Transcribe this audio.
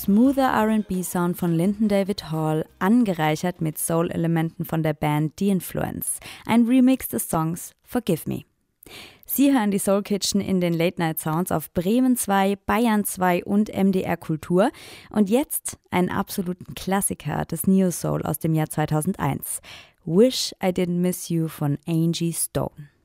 smoother R&B-Sound von Linton David Hall, angereichert mit Soul-Elementen von der Band The Influence. Ein Remix des Songs Forgive Me. Sie hören die Soul Kitchen in den Late Night Sounds auf Bremen 2, Bayern 2 und MDR Kultur. Und jetzt einen absoluten Klassiker des Neo Soul aus dem Jahr 2001. Wish I Didn't Miss You von Angie Stone.